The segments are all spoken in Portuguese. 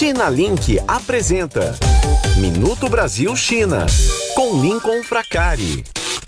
China Link apresenta Minuto Brasil-China, com Lincoln Fracari.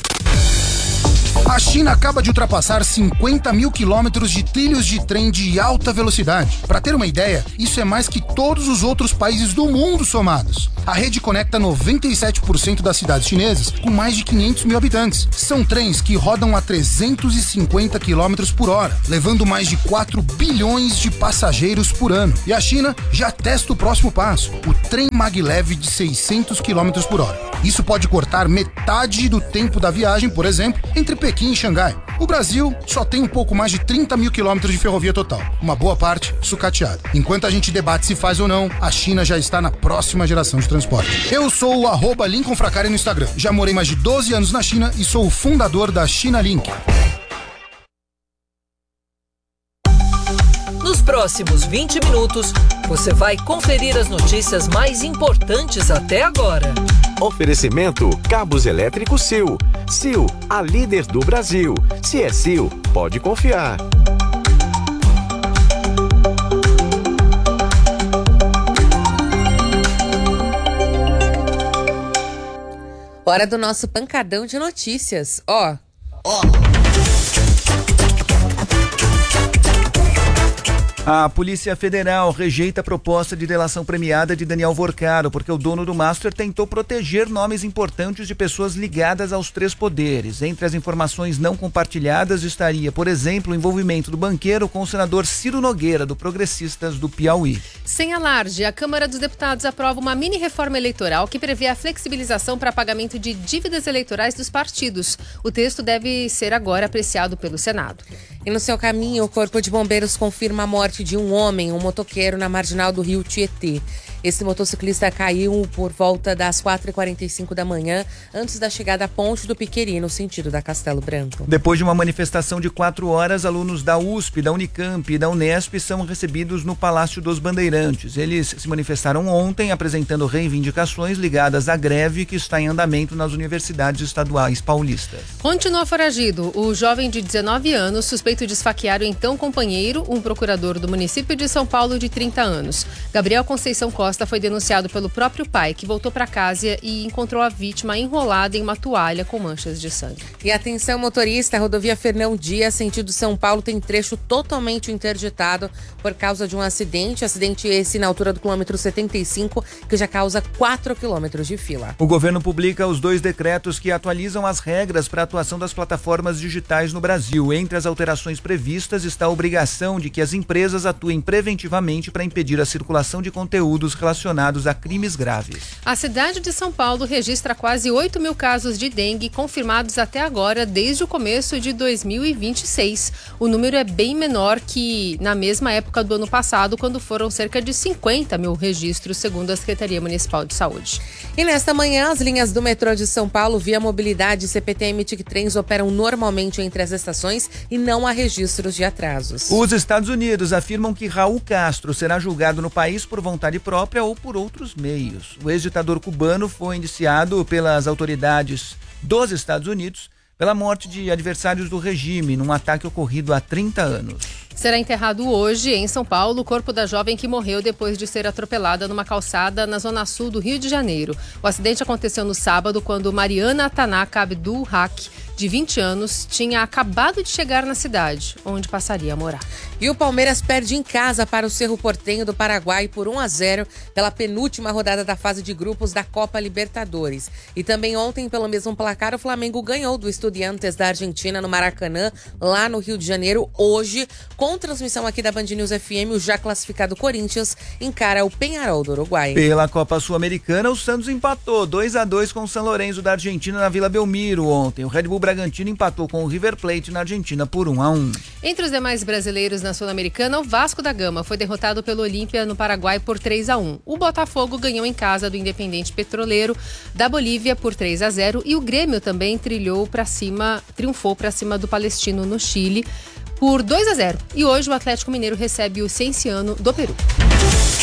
A China acaba de ultrapassar 50 mil quilômetros de trilhos de trem de alta velocidade. Para ter uma ideia, isso é mais que todos os outros países do mundo somados. A rede conecta 97% das cidades chinesas com mais de 500 mil habitantes. São trens que rodam a 350 quilômetros por hora, levando mais de 4 bilhões de passageiros por ano. E a China já testa o próximo passo, o trem maglev de 600 quilômetros por hora. Isso pode cortar metade do tempo da viagem, por exemplo, entre Pequim e Xangai. O Brasil só tem um pouco mais de 30 mil quilômetros de ferrovia total, uma boa parte sucateada. Enquanto a gente debate se faz ou não, a China já está na próxima geração de transporte. Eu sou o @Lincoln Fracari no Instagram. Já morei mais de 12 anos na China e sou o fundador da China Link. Nos próximos 20 minutos, você vai conferir as notícias mais importantes até agora. Oferecimento Cabos Elétricos Sil. Sil, a líder do Brasil. Se é Sil, pode confiar. Hora do nosso pancadão de notícias. A Polícia Federal rejeita a proposta de delação premiada de Daniel Vorcaro, porque o dono do Master tentou proteger nomes importantes de pessoas ligadas aos três poderes. Entre as informações não compartilhadas estaria, por exemplo, o envolvimento do banqueiro com o senador Ciro Nogueira, do Progressistas do Piauí. Sem alarde, a Câmara dos Deputados aprova uma mini-reforma eleitoral que prevê a flexibilização para pagamento de dívidas eleitorais dos partidos. O texto deve ser agora apreciado pelo Senado. E no seu caminho, o Corpo de Bombeiros confirma a morte de um homem, um motoqueiro, na marginal do Rio Tietê. Esse motociclista caiu por volta das 4h45 da manhã, antes da chegada à Ponte do Piqueri, no sentido da Castelo Branco. Depois de uma manifestação de 4 horas, alunos da USP, da Unicamp e da Unesp são recebidos no Palácio dos Bandeirantes. Eles se manifestaram ontem, apresentando reivindicações ligadas à greve que está em andamento nas universidades estaduais paulistas. Continua foragido o jovem de 19 anos, suspeito de esfaquear o então companheiro, um procurador do município de São Paulo de 30 anos. Gabriel Conceição Costa foi denunciado pelo próprio pai, que voltou para casa e encontrou a vítima enrolada em uma toalha com manchas de sangue. E atenção, motorista, a rodovia Fernão Dias, sentido São Paulo, tem trecho totalmente interditado por causa de um acidente. Acidente esse na altura do quilômetro 75, que já causa 4 quilômetros de fila. O governo publica os 2 decretos que atualizam as regras para a atuação das plataformas digitais no Brasil. Entre as alterações previstas está a obrigação de que as empresas atuem preventivamente para impedir a circulação de conteúdos relacionados a crimes graves. A cidade de São Paulo registra quase 8 mil casos de dengue confirmados até agora, desde o começo de 2026. O número é bem menor que na mesma época do ano passado, quando foram cerca de 50 mil registros, segundo a Secretaria Municipal de Saúde. E nesta manhã, as linhas do metrô de São Paulo, Via Mobilidade e CPTM TIC-Trens operam normalmente entre as estações e não há registros de atrasos. Os Estados Unidos afirmam que Raul Castro será julgado no país por vontade própria ou por outros meios. O ex-ditador cubano foi indiciado pelas autoridades dos Estados Unidos pela morte de adversários do regime num ataque ocorrido há 30 anos. Será enterrado hoje, em São Paulo, o corpo da jovem que morreu depois de ser atropelada numa calçada na zona sul do Rio de Janeiro. O acidente aconteceu no sábado, quando Mariana Tanaka Abdul Haq, de 20 anos, tinha acabado de chegar na cidade, onde passaria a morar. E o Palmeiras perde em casa para o Cerro Porteño do Paraguai por 1-0 pela penúltima rodada da fase de grupos da Copa Libertadores. E também ontem, pelo mesmo placar, o Flamengo ganhou do Estudiantes da Argentina no Maracanã, lá no Rio de Janeiro. Hoje, com transmissão aqui da Band News FM, o já classificado Corinthians encara o Peñarol do Uruguai. Pela Copa Sul-Americana, o Santos empatou 2-2 com o San Lorenzo da Argentina na Vila Belmiro ontem. O Red Bull Bragantino empatou com o River Plate na Argentina por 1-1. Entre os demais brasileiros na Sul-Americana, o Vasco da Gama foi derrotado pelo Olímpia no Paraguai por 3-1. O Botafogo ganhou em casa do Independente Petroleiro da Bolívia por 3-0 e o Grêmio também triunfou para cima do Palestino no Chile por 2-0. E hoje o Atlético Mineiro recebe o Cienciano do Peru.